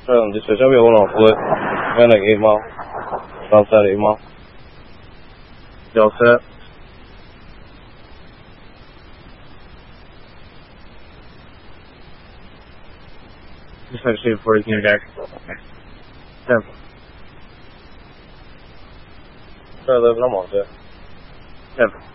ဒီဆွေချောပြောတော့ကိုမနေ့ကမောတော့စားရီမောကျော်ဆက် It's actually breaking back. Yeah. So there's no more there. Yeah.